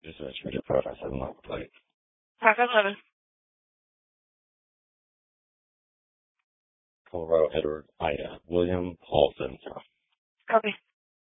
Just a treated Professor Mark Blake. Parker 11. Colorado Edward Ida William Paulson.